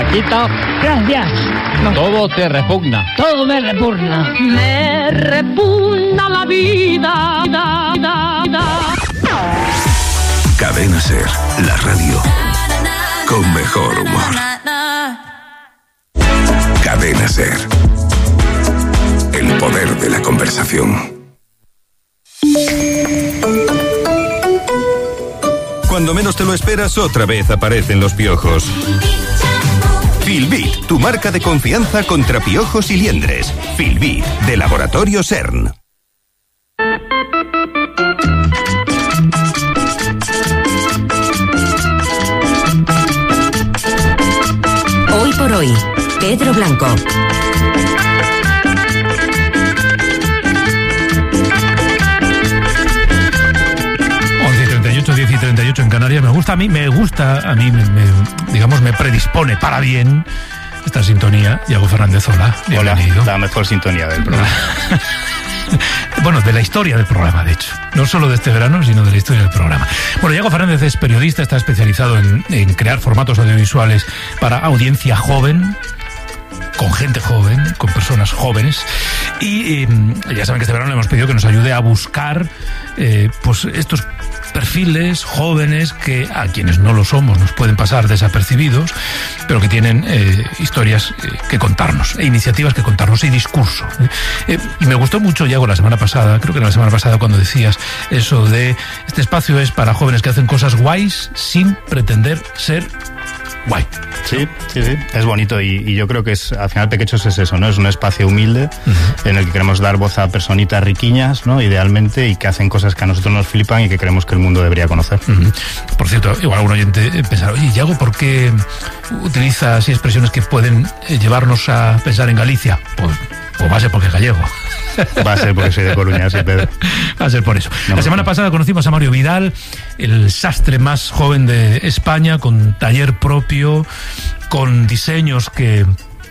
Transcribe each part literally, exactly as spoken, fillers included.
Chiquita. Gracias. No. Todo te repugna. Todo me repugna. Me repugna la vida. Da, da, da. Cadena Ser, la radio con mejor humor. Cadena Ser. El poder de la conversación. Cuando menos te lo esperas, otra vez aparecen los piojos. Filbit, tu marca de confianza contra piojos y liendres. Filbit, de Laboratorio CERN. Hoy por hoy, Pedro Blanco. diez y treinta y ocho en Canarias. Me gusta a mí, me gusta a mí, me, me, digamos, me predispone para bien esta sintonía. Iago Fernández, hola. Bienvenido. Hola, la mejor sintonía del programa. Bueno, de la historia del programa, de hecho. No solo de este verano, sino de la historia del programa. Bueno, Iago Fernández es periodista, está especializado en, en crear formatos audiovisuales para audiencia joven, con gente joven, con personas jóvenes. Y eh, ya saben que este verano le hemos pedido que nos ayude a buscar eh, pues estos perfiles jóvenes que a quienes no lo somos nos pueden pasar desapercibidos, pero que tienen eh, historias eh, que contarnos, e iniciativas que contarnos, y discurso. Eh, y me gustó mucho, Iago, la semana pasada, creo que la semana pasada, cuando decías eso de este espacio es para jóvenes que hacen cosas guays sin pretender ser guay. Sí, sí, sí, es bonito y, y yo creo que es, al final Pequechos es eso, ¿no? Es un espacio humilde uh-huh. en el que queremos dar voz a personitas riquiñas, ¿no? Idealmente, y que hacen cosas que a nosotros nos flipan y que creemos que el mundo debería conocer. Uh-huh. Por cierto, igual algún oyente pensará, oye, Iago, ¿por qué utiliza así expresiones que pueden llevarnos a pensar en Galicia? Pues, pues va a ser porque es gallego. Va a ser porque soy de Coruña, sí, Pedro. Va a ser por eso. No, la semana no. pasada conocimos a Mario Vidal, el sastre más joven de España, con taller propio, con diseños que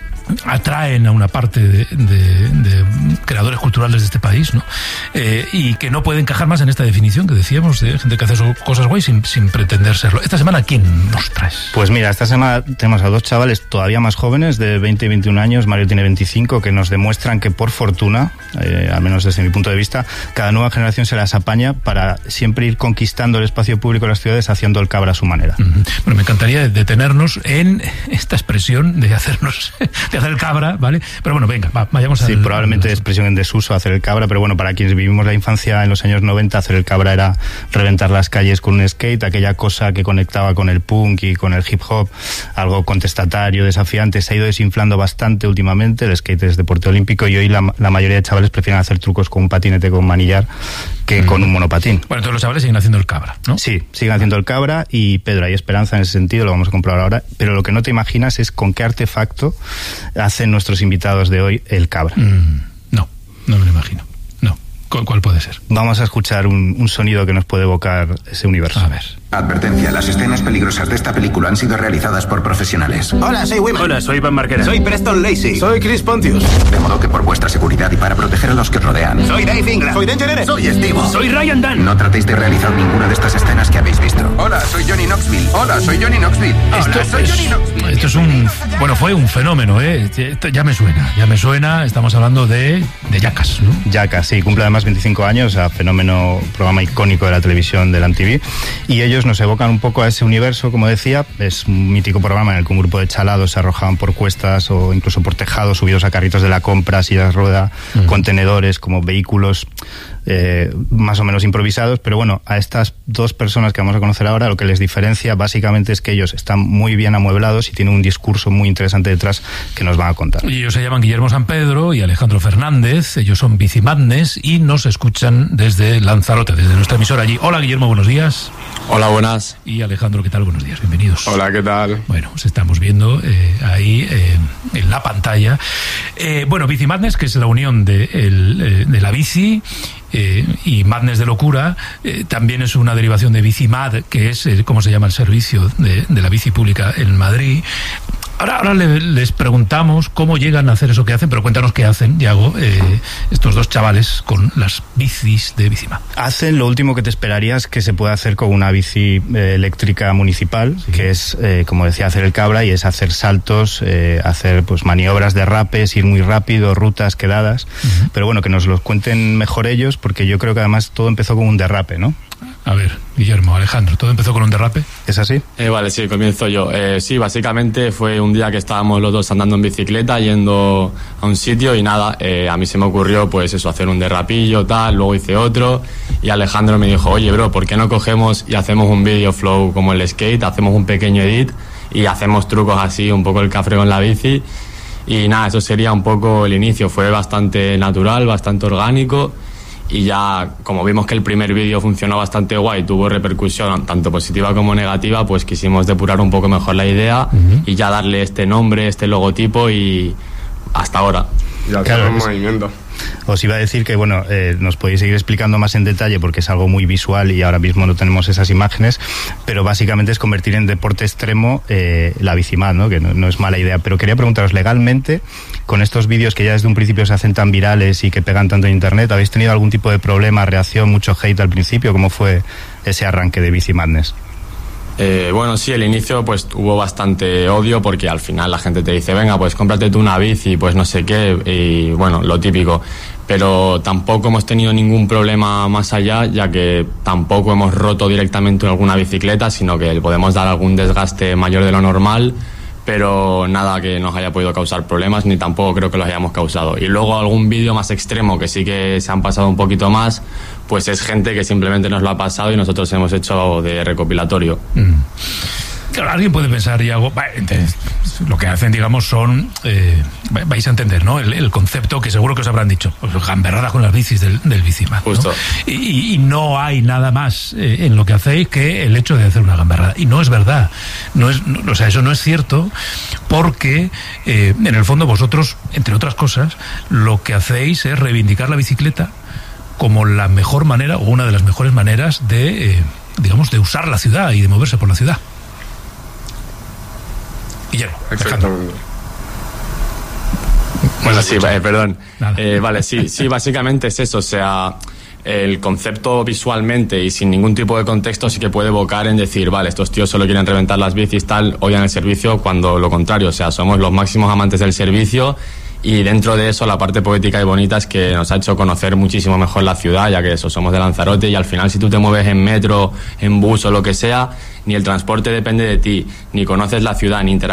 atraen a una parte de, de, de creadores culturales de este país, ¿no? Eh, y que no pueden encajar más en esta definición que decíamos de gente que hace cosas guays sin, sin pretender serlo. Esta semana, ¿quién nos traes? Pues mira, esta semana tenemos a dos chavales todavía más jóvenes, de veinte y veintiún años. Mario tiene veinticinco, que nos demuestran que, por fortuna, eh, al menos desde mi punto de vista, cada nueva generación se las apaña para siempre ir conquistando el espacio público de las ciudades, haciendo el cabra a su manera. Uh-huh. Bueno, me encantaría detenernos en esta expresión de hacernos de hacer el cabra, ¿vale? Pero bueno, venga, va, vayamos a... Sí, probablemente expresión en desuso, hacer el cabra, pero bueno, para quienes vivimos la infancia en los años noventa, hacer el cabra era reventar las calles con un skate, aquella cosa que conectaba con el punk y con el hip hop, algo contestatario, desafiante. Se ha ido desinflando bastante últimamente, el skate es deporte olímpico, y hoy la, la mayoría de chavales prefieren hacer trucos con un patinete con manillar que mm. con un monopatín. Bueno, todos los chavales siguen haciendo el cabra, ¿no? Sí, siguen haciendo el cabra, y Pedro, hay esperanza en ese sentido, lo vamos a comprobar ahora, pero lo que no te imaginas es con qué artefacto hacen nuestros invitados de hoy el cabra. Mm, no, no me lo imagino. No. ¿Cuál puede ser? Vamos a escuchar un, un sonido que nos puede evocar ese universo. A ver. Advertencia, las escenas peligrosas de esta película han sido realizadas por profesionales. Hola, soy Wiman. Hola, soy Iván Marquera. Soy Preston Lacey. Soy Chris Pontius. De modo que por vuestra seguridad y para proteger a los que os rodean. Soy Dave Ingram. Soy Danger Ere. Soy Steve. Soy Ryan Dunn. No tratéis de realizar ninguna de estas escenas que habéis visto. Hola, soy Johnny Knoxville. Hola, soy Johnny Knoxville. Hola, esto soy es, Johnny Knoxville. Esto es un... Bueno, fue un fenómeno, ¿eh? Ya me suena, ya me suena. Estamos hablando de, de Jackass, ¿no? Jackass, sí. Cumple además veinticinco años, a fenómeno, programa icónico de la televisión de la M T V. Y ellos nos evocan un poco a ese universo, como decía. Es un mítico programa en el que un grupo de chalados se arrojaban por cuestas o incluso por tejados, subidos a carritos de la compra, sillas rueda, uh-huh. contenedores, como vehículos eh, más o menos improvisados. Pero bueno, a estas dos personas que vamos a conocer ahora, lo que les diferencia básicamente es que ellos están muy bien amueblados y tienen un discurso muy interesante detrás que nos van a contar. Y ellos se llaman Guillermo San Pedro y Alejandro Fernández. Ellos son Bici Madness y nos escuchan desde Lanzarote, desde nuestra emisora allí. Hola, Guillermo, buenos días. Hola, buenas. Y Alejandro, ¿qué tal? Buenos días, bienvenidos. Hola, ¿qué tal? Bueno, os estamos viendo eh, ahí eh, en la pantalla. Eh, bueno, Bici Madness, que es la unión de, el, eh, de la bici eh, y Madness de locura, eh, también es una derivación de Bicimad, que es eh, como se llama el servicio de, de la bici pública en Madrid. Ahora, ahora le, les preguntamos cómo llegan a hacer eso que hacen, pero cuéntanos qué hacen, Yago, eh, estos dos chavales con las bicis de Bicimad. Hacen lo último que te esperarías que se puede hacer con una bici eh, eléctrica municipal, sí. que es, eh, como decía, hacer el cabra, y es hacer saltos, eh, hacer pues maniobras de rapes, ir muy rápido, rutas quedadas. Uh-huh. Pero bueno, que nos lo cuenten mejor ellos, porque yo creo que además todo empezó con un derrape, ¿no? A ver, Guillermo, Alejandro, ¿todo empezó con un derrape? ¿Es así? Eh, vale, sí, comienzo yo. Eh, sí, básicamente fue un día que estábamos los dos andando en bicicleta, yendo a un sitio y nada, eh, a mí se me ocurrió pues eso, hacer un derrapillo, tal, luego hice otro y Alejandro me dijo, oye bro, ¿por qué no cogemos y hacemos un video flow como el skate, hacemos un pequeño edit y hacemos trucos así, un poco el cafre con la bici? Y nada, eso sería un poco el inicio, fue bastante natural, bastante orgánico. Y ya, como vimos que el primer vídeo funcionó bastante guay, tuvo repercusión tanto positiva como negativa, pues quisimos depurar un poco mejor la idea uh-huh. y ya darle este nombre, este logotipo y hasta ahora. Ya claro, un movimiento. Os iba a decir que, bueno, eh, nos podéis seguir explicando más en detalle porque es algo muy visual y ahora mismo no tenemos esas imágenes, pero básicamente es convertir en deporte extremo eh, la Bicimad, ¿no? Que no, no es mala idea. Pero quería preguntaros, legalmente, con estos vídeos que ya desde un principio se hacen tan virales y que pegan tanto en internet, ¿habéis tenido algún tipo de problema, reacción, mucho hate al principio? ¿Cómo fue ese arranque de Bicimadness? Eh, bueno, sí, el inicio pues hubo bastante odio porque al final la gente te dice, venga, pues cómprate tú una bici, pues no sé qué, y bueno, lo típico. Pero tampoco hemos tenido ningún problema más allá, ya que tampoco hemos roto directamente alguna bicicleta, sino que le podemos dar algún desgaste mayor de lo normal, pero nada que nos haya podido causar problemas, ni tampoco creo que los hayamos causado. Y luego algún vídeo más extremo que sí que se han pasado un poquito más, pues es gente que simplemente nos lo ha pasado y nosotros hemos hecho de recopilatorio. Mm. Claro, alguien puede pensar, Iago, lo que hacen, digamos, son, eh, vais a entender, ¿no? El, el concepto que seguro que os habrán dicho, pues, gamberrada con las bicis del, del Bicimad, ¿no? Justo. Y, y no hay nada más eh, en lo que hacéis que el hecho de hacer una gamberrada. Y no es verdad. No es, no, o sea, eso no es cierto porque, eh, en el fondo, vosotros, entre otras cosas, lo que hacéis es reivindicar la bicicleta como la mejor manera, o una de las mejores maneras de, eh, digamos, de usar la ciudad y de moverse por la ciudad. Guillermo, exactamente. Bueno, sí, eh, perdón. Eh, vale, sí, sí, básicamente es eso, o sea, el concepto visualmente y sin ningún tipo de contexto sí que puede evocar en decir, vale, estos tíos solo quieren reventar las bicis, tal, odian el servicio, cuando lo contrario, o sea, somos los máximos amantes del servicio. Y dentro de eso la parte poética y bonita es que nos ha hecho conocer muchísimo mejor la ciudad, ya que eso, somos de Lanzarote y al final si tú te mueves en metro, en bus o lo que sea, ni el transporte depende de ti, ni conoces la ciudad, ni interactúas